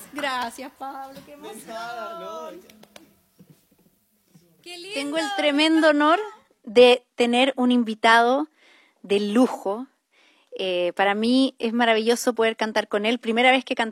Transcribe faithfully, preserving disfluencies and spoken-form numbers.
Gracias, Pablo, qué emoción. Nada, no. Qué lindo. Tengo el tremendo honor de tener un invitado de lujo. Eh, para mí es maravilloso poder cantar con él. Primera vez que cantamos